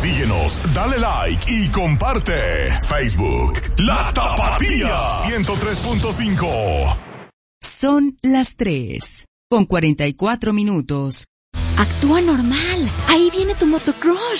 Síguenos, dale like y comparte. Facebook, La Tapatía 103.5. Son las 3:44. Actúa normal. Ahí viene tu motocrush.